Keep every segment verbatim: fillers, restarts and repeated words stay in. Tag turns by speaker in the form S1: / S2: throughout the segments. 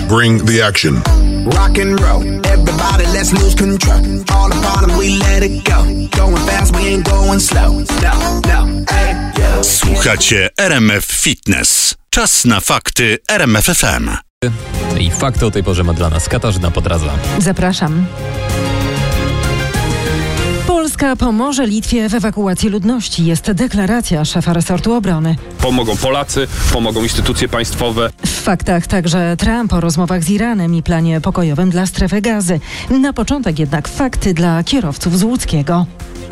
S1: Bring the action.
S2: Rock and roll, everybody let's lose control. All the bottom we let it go. Going fast, we ain't going slow. No, no, hey, yo.
S3: Słuchacie R M F Fitness. Czas na fakty R M F F M.
S4: I fakty o tej porze ma dla nas Katarzyna Podradza.
S5: Zapraszam. Polska pomoże Litwie w ewakuacji ludności. Jest deklaracja szefa resortu obrony.
S6: Pomogą Polacy, pomogą instytucje państwowe.
S5: W faktach także Trump o rozmowach z Iranem i planie pokojowym dla strefy Gazy. Na początek jednak fakty dla kierowców z Łódzkiego.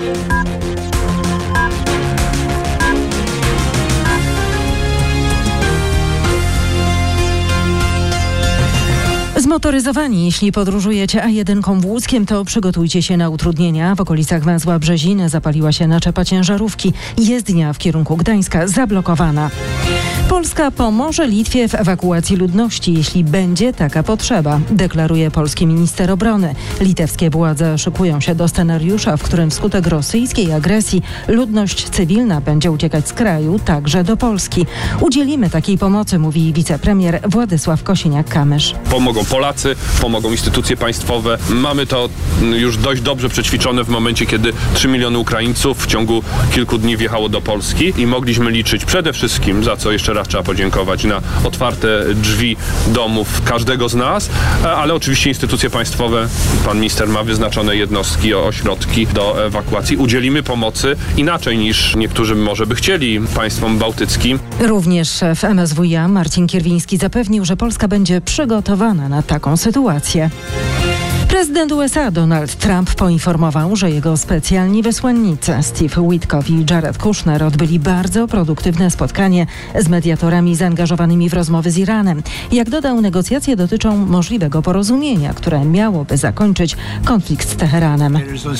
S5: Zmotoryzowani, jeśli podróżujecie A jeden w Łódzkiem, to przygotujcie się na utrudnienia. W okolicach węzła Brzeziny zapaliła się naczepa ciężarówki. Jezdnia w kierunku Gdańska zablokowana. Polska pomoże Litwie w ewakuacji ludności, jeśli będzie taka potrzeba, deklaruje polski minister obrony. Litewskie władze szykują się do scenariusza, w którym wskutek rosyjskiej agresji ludność cywilna będzie uciekać z kraju, także do Polski. Udzielimy takiej pomocy, mówi wicepremier Władysław Kosiniak-Kamysz.
S6: Pomogą Polacy, pomogą instytucje państwowe. Mamy to już dość dobrze przećwiczone w momencie, kiedy trzy miliony Ukraińców w ciągu kilku dni wjechało do Polski i mogliśmy liczyć przede wszystkim, za co jeszcze raz trzeba podziękować, na otwarte drzwi domów każdego z nas, ale oczywiście instytucje państwowe, pan minister ma wyznaczone jednostki, ośrodki do ewakuacji. Udzielimy pomocy inaczej niż niektórzy może by chcieli państwom bałtyckim.
S5: Również szef M S W iA Marcin Kierwiński zapewnił, że Polska będzie przygotowana na taką sytuację. Prezydent U S A Donald Trump poinformował, że jego specjalni wysłannicy Steve Witkoff i Jared Kushner odbyli bardzo produktywne spotkanie z mediatorami zaangażowanymi w rozmowy z Iranem. Jak dodał, negocjacje dotyczą możliwego porozumienia, które miałoby zakończyć konflikt z Teheranem.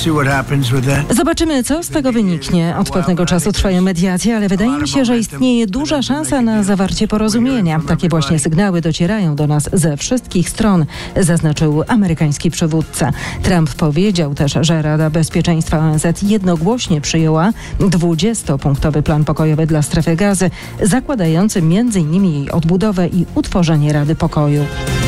S5: Zobaczymy, co z tego wyniknie. Od pewnego czasu trwają mediacje, ale wydaje mi się, że istnieje duża szansa na zawarcie porozumienia. Takie właśnie sygnały docierają do nas ze wszystkich stron, zaznaczył amerykański przywódca. Trump powiedział też, że Rada Bezpieczeństwa O N Z jednogłośnie przyjęła dwudziestopunktowy plan pokojowy dla strefy Gazy, zakładający między innymi jej odbudowę i utworzenie Rady Pokoju.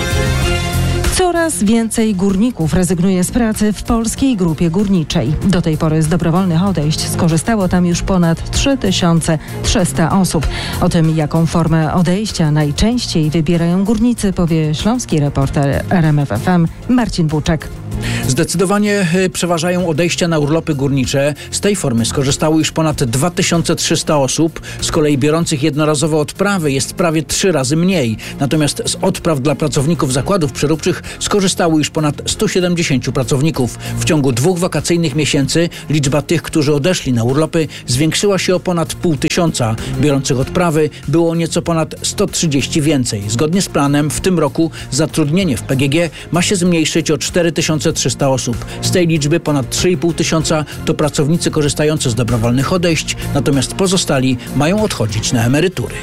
S5: Coraz więcej górników rezygnuje z pracy w Polskiej Grupie Górniczej. Do tej pory z dobrowolnych odejść skorzystało tam już ponad trzy tysiące trzysta osób. O tym, jaką formę odejścia najczęściej wybierają górnicy, powie śląski reporter R M F F M Marcin Buczek.
S7: Zdecydowanie przeważają odejścia na urlopy górnicze. Z tej formy skorzystało już ponad dwa tysiące trzysta osób. Z kolei biorących jednorazowo odprawy jest prawie trzy razy mniej. Natomiast z odpraw dla pracowników zakładów przeróbczych skorzystało już ponad sto siedemdziesięciu pracowników. W ciągu dwóch wakacyjnych miesięcy liczba tych, którzy odeszli na urlopy, zwiększyła się o ponad pół tysiąca. Biorących odprawy było nieco ponad sto trzydzieści więcej. Zgodnie z planem w tym roku zatrudnienie w P G G ma się zmniejszyć o cztery tysiące trzysta osób. Z tej liczby ponad trzy i pół tysiąca to pracownicy korzystający z dobrowolnych odejść, natomiast pozostali mają odchodzić na emerytury.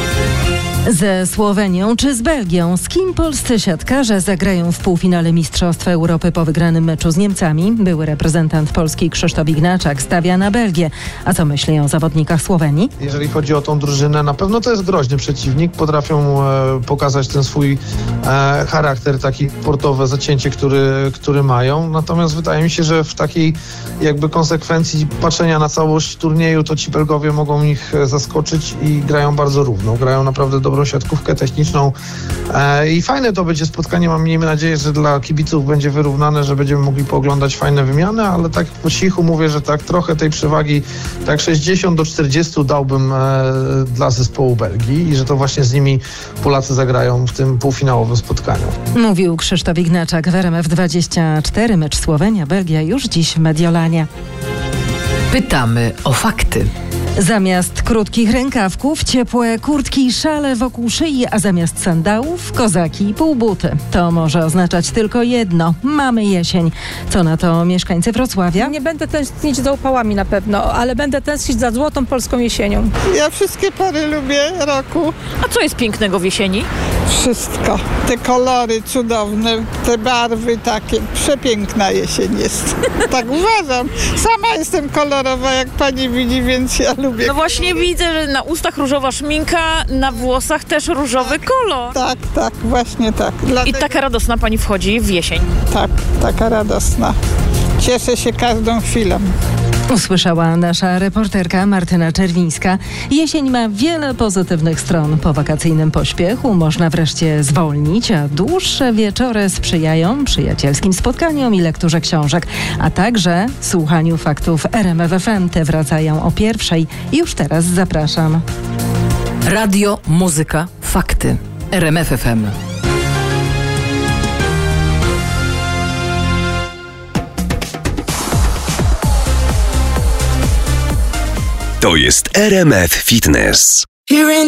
S5: Ze Słowenią czy z Belgią? Z kim polscy siatkarze zagrają w półfinale Mistrzostw Europy po wygranym meczu z Niemcami? Były reprezentant Polski Krzysztof Ignaczak stawia na Belgię. A co myśli o zawodnikach Słowenii?
S8: Jeżeli chodzi o tą drużynę, na pewno to jest groźny przeciwnik. Potrafią e, pokazać ten swój e, charakter, taki sportowe zacięcie, który, który mają. Natomiast wydaje mi się, że w takiej jakby konsekwencji patrzenia na całość turnieju, to ci Belgowie mogą ich zaskoczyć i grają bardzo równo. Grają naprawdę dobrą siatkówkę techniczną e, i fajne to będzie spotkanie. Mam miejmy nadzieję, że dla kibiców będzie wyrównane, że będziemy mogli pooglądać fajne wymiany, ale tak po cichu mówię, że tak trochę tej przewagi, tak sześćdziesiąt do czterdziestu dałbym e, dla zespołu Belgii i że to właśnie z nimi Polacy zagrają w tym półfinałowym spotkaniu.
S5: Mówił Krzysztof Ignaczak w R M F dwadzieścia cztery. Mecz Słowenia-Belgia już dziś w Mediolanie.
S9: Pytamy o fakty.
S5: Zamiast krótkich rękawków, ciepłe kurtki i szale wokół szyi, a zamiast sandałów, kozaki i półbuty. To może oznaczać tylko jedno. Mamy jesień. Co na to mieszkańcy Wrocławia?
S10: Nie będę tęsknić za upałami na pewno, ale będę tęsknić za złotą polską jesienią.
S11: Ja wszystkie pory lubię roku.
S9: A co jest pięknego w jesieni?
S1: Wszystko. Te kolory cudowne, te barwy takie. Przepiękna jesień jest. Tak uważam. Sama jestem kolorowa, jak pani widzi, więc ja lubię.
S11: No właśnie widzę, że na ustach różowa szminka, na włosach też różowy kolor.
S1: Tak, tak, właśnie tak.
S11: Dlatego... I taka radosna pani wchodzi w jesień.
S1: Tak, taka radosna. Cieszę się każdą chwilą.
S5: Usłyszała nasza reporterka Martyna Czerwińska. Jesień ma wiele pozytywnych stron. Po wakacyjnym pośpiechu można wreszcie zwolnić, a dłuższe wieczory sprzyjają przyjacielskim spotkaniom i lekturze książek, a także słuchaniu faktów R M F F M. Te wracają o pierwszej. Już teraz zapraszam.
S9: Radio, muzyka, fakty. R M F F M.
S12: To jest R M F Fitness.